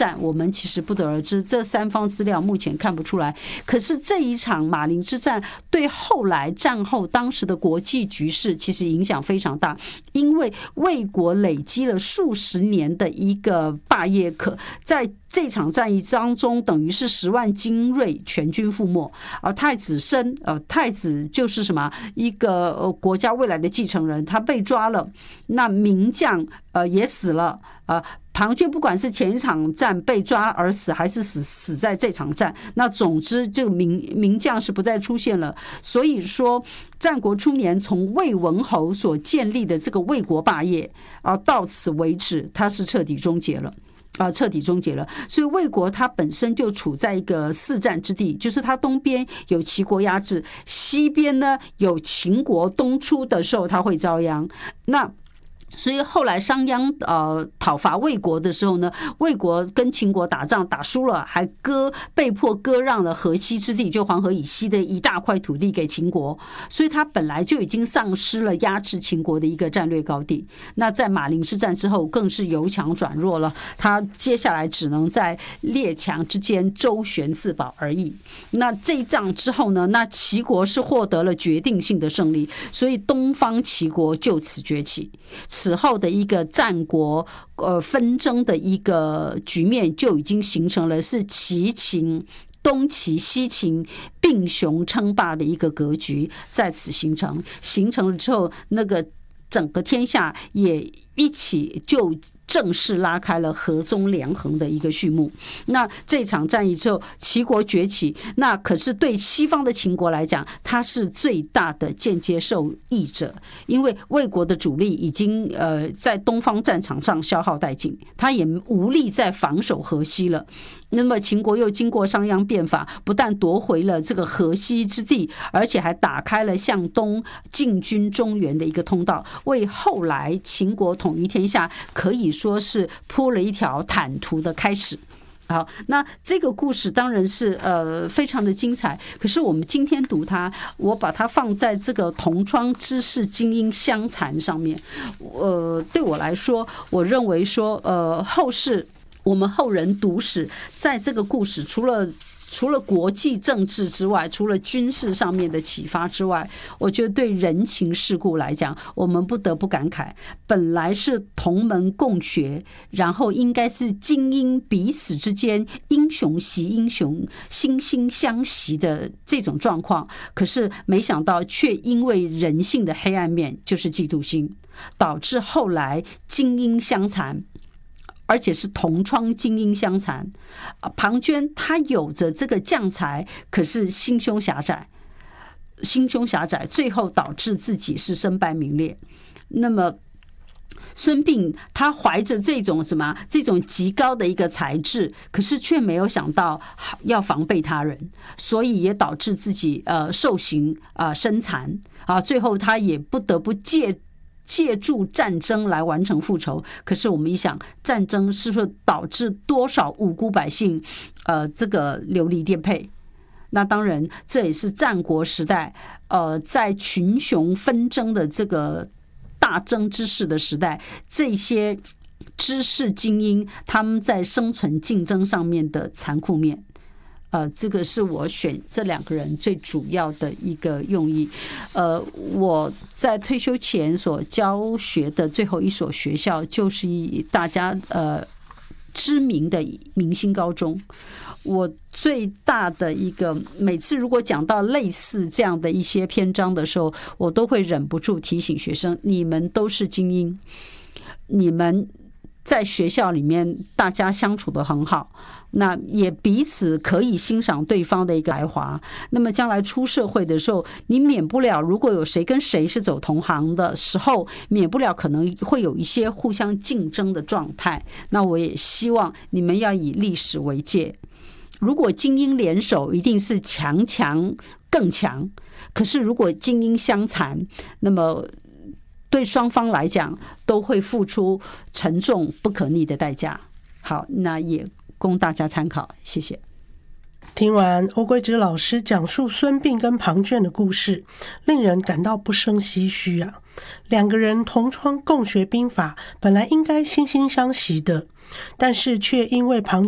战，我们其实不得而知，这三方资料目前看不出来。可是这一场马林之战对后来战后当时的国际局势其实影响非常大，因为魏国累积了数十年的一个霸业，在这场战役当中，等于是10万精锐全军覆没。太子申，太子就是什么一个国家未来的继承人，他被抓了。那名将也死了。庞涓不管是前一场战被抓而死，还是死在这场战，那总之这个名将是不再出现了。所以说，战国初年从魏文侯所建立的这个魏国霸业到此为止，它是彻底终结了。所以魏国它本身就处在一个四战之地，就是它东边有齐国压制，西边呢有秦国东出的时候它会遭殃。所以后来商鞅讨伐魏国的时候呢，魏国跟秦国打仗打输了，还被迫割让了河西之地，就黄河以西的一大块土地给秦国，所以他本来就已经丧失了压制秦国的一个战略高地。那在马陵之战之后更是由强转弱了，他接下来只能在列强之间周旋自保而已。那这一仗之后呢，那齐国是获得了决定性的胜利，所以东方齐国就此崛起。此后的一个战国纷争的一个局面就已经形成了是齐秦东齐西秦并雄称霸的一个格局，在此形成了之后，那个整个天下也一起就正式拉开了合纵连横的一个序幕。那这场战役之后，齐国崛起，那可是对西方的秦国来讲，它是最大的间接受益者，因为魏国的主力已经在东方战场上消耗殆尽，他也无力再防守河西了。那么秦国又经过商鞅变法，不但夺回了这个河西之地，而且还打开了向东进军中原的一个通道，为后来秦国统一天下可以说是铺了一条坦途的开始。好，那这个故事当然是非常的精彩，可是我们今天读它，我把它放在这个同窗知识精英相残上面。对我来说，我认为说后世我们后人读史，在这个故事除了国际政治之外，除了军事上面的启发之外，我觉得对人情世故来讲，我们不得不感慨，本来是同门共学，然后应该是精英彼此之间英雄惜英雄，惺惺相惜的这种状况，可是没想到却因为人性的黑暗面，就是嫉妒心，导致后来精英相残，而且是同窗精英相残。庞涓他有着这个将才，可是心胸狭窄，最后导致自己是身败名裂。那么孙膑他怀着这种极高的一个才智，可是却没有想到要防备他人，所以也导致自己受刑身残最后他也不得不借助战争来完成复仇。可是我们一想，战争是不是导致多少无辜百姓这个流离颠沛？那当然这也是战国时代在群雄纷争的这个大争之势的时代，这些知识精英他们在生存竞争上面的残酷面。这个是我选这两个人最主要的一个用意。我在退休前所教学的最后一所学校，就是大家知名的明星高中。我最大的一个，每次如果讲到类似这样的一些篇章的时候，我都会忍不住提醒学生，你们都是精英，你们在学校里面大家相处得很好，那也彼此可以欣赏对方的一个才华。那么将来出社会的时候，你免不了如果有谁跟谁是走同行的时候，免不了可能会有一些互相竞争的状态。那我也希望你们要以历史为戒。如果精英联手，一定是强更强。可是如果精英相残，那么对双方来讲都会付出沉重不可逆的代价。好，那也供大家参考，谢谢。 听完欧桂芝老师讲述孙膑跟庞涓的故事，令人感到不胜唏嘘啊！两个人同窗共学兵法，本来应该惺惺相惜的，但是却因为庞